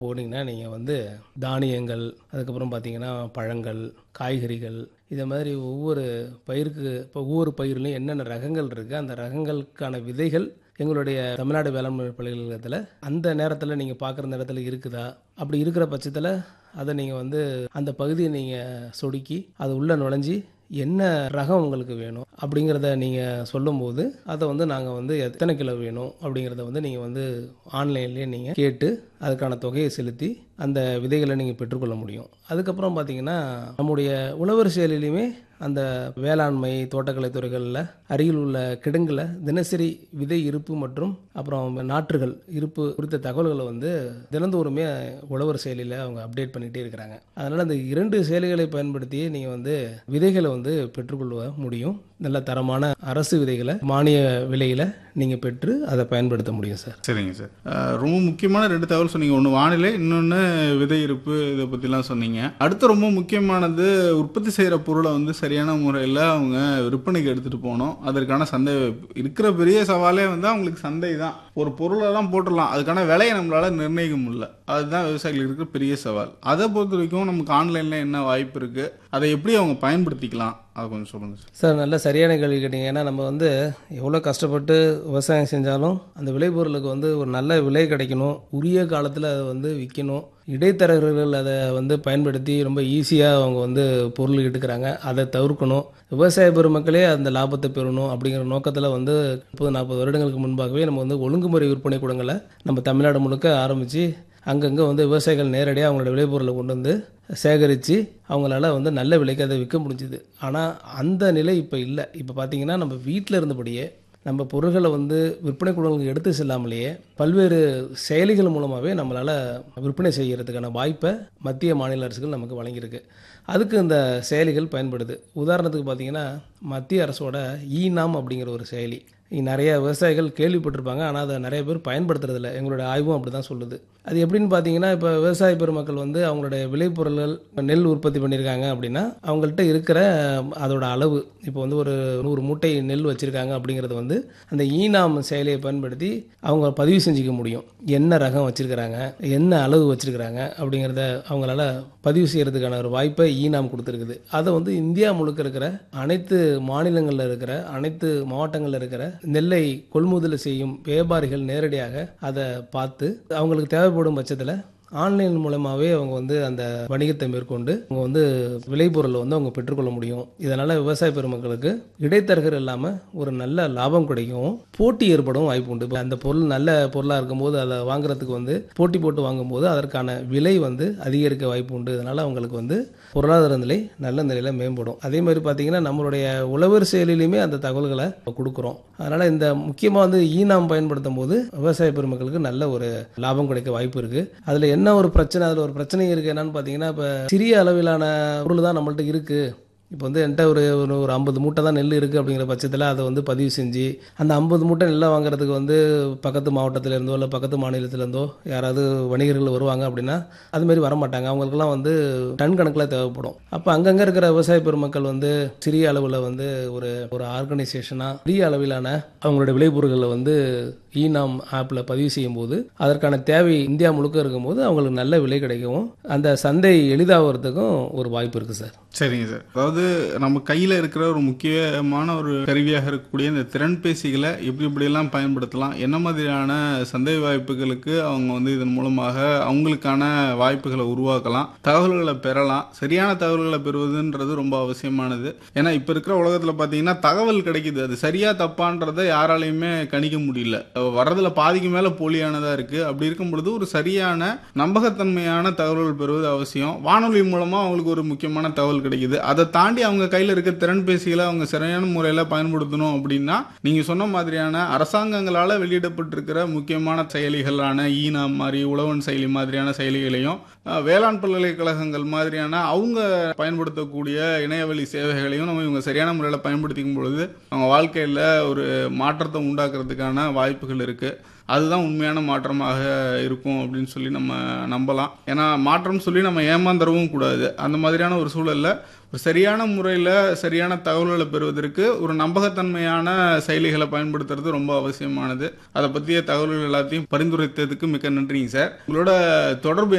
போனீங்கன்னா நீங்கள் வந்து தானியங்கள், அதுக்கப்புறம் பார்த்தீங்கன்னா பழங்கள், காய்கறிகள், இதை மாதிரி ஒவ்வொரு பயிருக்கு இப்போ ஒவ்வொரு பயிர்லையும் என்னென்ன ரகங்கள் இருக்குது, அந்த ரகங்களுக்கான விதைகள் எங்களுடைய தமிழ்நாடு வேளாண்மை பல்கலைக்கழகத்தில் அந்த நேரத்தில் நீங்கள் பார்க்குற அந்த இடத்துல இருக்குதா? அப்படி இருக்கிற பட்சத்தில் அதை நீங்கள் வந்து அந்த பகுதியை நீங்கள் சொடுக்கி அது உள்ளே நுழைஞ்சி என்ன ரகம் உங்களுக்கு வேணும் அப்படிங்கிறத நீங்கள் சொல்லும்போது அதை வந்து நாங்கள் வந்து எத்தனை கிலோ வேணும் அப்படிங்கிறத வந்து நீங்கள் வந்து ஆன்லைன்லேயே நீங்கள் கேட்டு அதுக்கான தொகையை செலுத்தி அந்த விதைகளை நீங்கள் பெற்றுக்கொள்ள முடியும். அதுக்கப்புறம் பார்த்தீங்கன்னா நம்முடைய உழவர் செயலிலையுமே அந்த வேளாண்மை தோட்டக்கலை துறைகளில் அருகில் உள்ள கிடங்குல தினசரி விதை இருப்பு மற்றும் அப்புறம் நாற்றுகள் இருப்பு குறித்த தகவல்களை வந்து தினந்தோறுமே உழவர் செயலியில் அவங்க அப்டேட் பண்ணிகிட்டே இருக்கிறாங்க. அதனால் அந்த 2 செயலிகளை பயன்படுத்தி நீங்கள் வந்து விதைகளை வந்து பெற்றுக்கொள்ள முடியும். நல்ல தரமான அரசு விதைகளை மானிய விலையில் நீங்கள் பெற்று அதை பயன்படுத்த முடியும் சார். சரிங்க சார். ரொம்ப முக்கியமான 2 தகவல் சொன்னீங்க. ஒன்று வானிலை, இன்னொன்று விதை இருப்பு. இதை பற்றிலாம் சொன்னீங்க. அடுத்து ரொம்ப முக்கியமானது உற்பத்தி செய்கிற பொருளை வந்து சரியான முறையில் அவங்க விற்பனைக்கு எடுத்துகிட்டு போகணும். அதற்கான சந்தை இருக்கிற பெரிய சவாலே வந்து அவங்களுக்கு சந்தை தான். ஒரு பொருளெல்லாம் போட்டுடலாம், அதுக்கான விலையை நம்மளால் நிர்ணயிக்க முடியல. அதுதான் விவசாயிகளுக்கு இருக்கிற பெரிய சவால். அதை பொறுத்த வரைக்கும் நமக்கு ஆன்லைனில் என்ன வாய்ப்பு இருக்குது, அதை எப்படி அவங்க பயன்படுத்திக்கலாம், அதை கொஞ்சம் சொல்லுங்கள் சார். சார் நல்ல சரியான கேள்வி கேட்டீங்க. ஏன்னா நம்ம வந்து எவ்வளோ கஷ்டப்பட்டு விவசாயம் செஞ்சாலும் அந்த விளைபொருளுக்கு வந்து ஒரு நல்ல விலை கிடைக்கணும், உரிய காலத்தில் அதை வந்து விற்கணும். இடைத்தரகர்கள் அதை வந்து பயன்படுத்தி ரொம்ப ஈஸியாக அவங்க வந்து பொருள் எடுக்கிறாங்க. அதை தவிர்க்கணும். விவசாய பெருமக்களே அந்த லாபத்தை பெறணும் அப்படிங்கிற நோக்கத்தில் வந்து 30-40 வருடங்களுக்கு முன்பாகவே நம்ம வந்து ஒழுங்குமுறை விற்பனை கூடங்களை நம்ம தமிழ்நாடு முழுக்க ஆரம்பித்து அங்கங்கே வந்து விவசாயிகள் நேரடியாக அவங்களோட விளைபொருளை கொண்டு வந்து சேகரித்து அவங்களால வந்து நல்ல விலைக்கு அதை விற்க முடிஞ்சுது. ஆனால் அந்த நிலை இப்போ இல்லை. இப்போ பார்த்திங்கன்னா நம்ம வீட்டில் இருந்தபடியே நம்ம பொருட்களை வந்து விற்பனை கூடங்களுக்கு எடுத்து செல்லாமலேயே பல்வேறு செயலிகள் மூலமாகவே நம்மளால் விற்பனை செய்கிறதுக்கான வாய்ப்பை மத்திய மாநில அரசுகள் நமக்கு வழங்கியிருக்கு. அதுக்கு இந்த செயலிகள் பயன்படுது. உதாரணத்துக்கு பார்த்திங்கன்னா மத்திய அரசோட ஈநாம் அப்படிங்கிற ஒரு செயலி நிறைய விவசாயிகள் கேள்விப்பட்டிருப்பாங்க, ஆனால் அதை நிறைய பேர் பயன்படுத்துறதில்ல. எங்களுடைய ஆய்வும் அப்படி தான் சொல்லுது. அது எப்படின்னு பார்த்தீங்கன்னா, இப்போ விவசாய பெருமக்கள் வந்து அவங்களுடைய விளைபொருள்கள் நெல் உற்பத்தி பண்ணியிருக்காங்க அப்படின்னா அவங்கள்ட்ட இருக்கிற அதோட அளவு, இப்போ வந்து ஒரு 100 மூட்டை நெல் வச்சுருக்காங்க அப்படிங்கிறது வந்து அந்த ஈநாம் செயலியை பயன்படுத்தி அவங்க பதிவு செஞ்சுக்க முடியும். என்ன ரகம் வச்சுருக்கிறாங்க, என்ன அளவு வச்சுருக்கிறாங்க அப்படிங்கிறத அவங்களால பதிவு செய்கிறதுக்கான ஒரு வாய்ப்பை ஈநாம் கொடுத்துருக்குது. அதை வந்து இந்தியா முழுக்க இருக்கிற அனைத்து மாநிலங்களில் இருக்கிற அனைத்து மாவட்டங்களில் இருக்கிற நெல்லை கொள்முதல் செய்யும் வியாபாரிகள் நேரடியாக அதை பார்த்து அவங்களுக்கு தேவைப்படும் பட்சத்தில் ஆன்லைன் மூலமாகவே அவங்க வந்து அந்த வணிகத்தை மேற்கொண்டு அவங்க வந்து விளைபொருளை வந்து அவங்க பெற்றுக்கொள்ள முடியும். இதனால் விவசாய பெருமக்களுக்கு இடைத்தரகர் இல்லாமல் ஒரு நல்ல லாபம் கிடைக்கும், போட்டி ஏற்படும் வாய்ப்பு உண்டு. அந்த பொருள் நல்ல பொருளாக இருக்கும்போது அதை வாங்குறதுக்கு வந்து போட்டி போட்டு வாங்கும்போது அதற்கான விலை வந்து அதிகரிக்க வாய்ப்பு உண்டு. இதனால் அவங்களுக்கு வந்து பொருளாதார நிலை நல்ல நிலையில் மேம்படும். அதே மாதிரி பார்த்திங்கன்னா நம்மளுடைய உழவர் செயலிலையுமே அந்த தகவல்களை கொடுக்குறோம். அதனால் இந்த முக்கியமாக வந்து ஈநாம் பயன்படுத்தும் போது விவசாய பெருமக்களுக்கு நல்ல ஒரு லாபம் கிடைக்க வாய்ப்பு இருக்குது. அதில் என்ன ஒரு பிரச்சனை, அதில் ஒரு பிரச்சனை இருக்குது என்னன்னு பார்த்தீங்கன்னா, இப்போ சிறிய அளவிலான பொருள் தான் நம்மள்ட்ட இருக்குது. இப்போ வந்து என்கிட்ட ஒரு 50 மூட்டை தான் நெல் இருக்குது அப்படிங்கிற பட்சத்தில் அதை வந்து பதிவு செஞ்சு அந்த 50 மூட்டை நெல்லை வாங்குறதுக்கு வந்து பக்கத்து மாவட்டத்திலேருந்தோ இல்லை பக்கத்து மாநிலத்திலேருந்தோ யாராவது வணிகர்கள் வருவாங்க அப்படின்னா அதுமாரி வரமாட்டாங்க. அவங்களுக்குலாம் வந்து டன் கணக்கில் தேவைப்படும். அப்போ அங்கங்கே இருக்கிற விவசாய பெருமக்கள் வந்து சிறிய அளவில் வந்து ஒரு ஆர்கனைசேஷனாக பெரிய அளவிலான அவங்களோட விளைபொருட்களை வந்து ஈநாம் ஆப்பில் பதிவு செய்யும் போது அதற்கான தேவை இந்தியா முழுக்க இருக்கும்போது அவங்களுக்கு நல்ல விலை கிடைக்கவும் அந்த சந்தை எளிதாகிறதுக்கும் ஒரு வாய்ப்பு இருக்குது சார். சரிங்க சார். அதாவது நம்ம கையில் இருக்கிற ஒரு முக்கியமான ஒரு கருவியாக இருக்கக்கூடிய இந்த திறன்பேசிகளை எப்படியெல்லாம் பயன்படுத்தலாம், என்ன மாதிரியான சந்தை வாய்ப்புகளுக்கு அவங்க வந்து இதன் மூலமாக அவங்களுக்கான வாய்ப்புகளை உருவாக்கலாம், தகவல்களை பெறலாம். சரியான தகவல்களை பெறுவதுன்றது ரொம்ப அவசியமானது. ஏன்னா இப்போ இருக்கிற உலகத்தில் பார்த்தீங்கன்னா தகவல் கிடைக்குது, அது சரியா தப்பான்றதை யாராலையுமே கணிக்க முடியல. வர்றதுல பாதிக்கு மேலே போலியானதாக இருக்குது. அப்படி இருக்கும் பொழுது ஒரு சரியான நம்பகத்தன்மையான தகவல்கள் பெறுவது அவசியம். வானொலி மூலமாக அவங்களுக்கு ஒரு முக்கியமான தகவல் கிடைக்குது. அதை தாண்டி அவங்க கையில் இருக்க திறன்பேசிகளை அவங்க சரியான முறையில் பயன்படுத்தணும் அப்படின்னா நீங்கள் சொன்ன மாதிரியான அரசாங்கங்களால் வெளியிடப்பட்டிருக்கிற முக்கியமான செயலிகளான ஈநாம் மாதிரி உழவன் செயலி மாதிரியான செயலிகளையும் வேளாண் பல்கலைக்கழகங்கள் மாதிரியான அவங்க பயன்படுத்தக்கூடிய இணையவழி சேவைகளையும் நம்ம இவங்க சரியான முறையில் பயன்படுத்திக்கும் பொழுது அவங்க வாழ்க்கையில் ஒரு மாற்றத்தை உண்டாக்குறதுக்கான வாய்ப்புகள் இருக்குது. அதுதான் உண்மையான மாற்றமாக இருக்கும் அப்படின்னு சொல்லி நம்ம நம்பலாம். ஏன்னா மாற்றம் சொல்லி நம்ம ஏமாந்துடவும் கூடாது. அந்த மாதிரியான ஒரு சூழல்ல ஒரு சரியான முறையில் சரியான தகவல்களை பெறுவதற்கு ஒரு நம்பகத்தன்மையான செயலிகளை பயன்படுத்துறது ரொம்ப அவசியமானது. அதை பற்றிய தகவல்கள் எல்லாத்தையும் பரிந்துரைத்ததுக்கு மிக்க நன்றிங்க சார். உங்களோட தொடர்பு